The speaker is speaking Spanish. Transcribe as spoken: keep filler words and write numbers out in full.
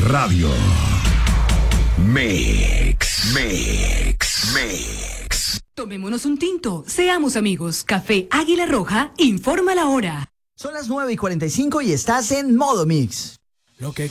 Radio. Mix, mix, mix. Tomémonos un tinto, seamos amigos. Café Águila Roja informa la hora. Son las nueve y cuarenta y cinco y estás en modo mix. Lo que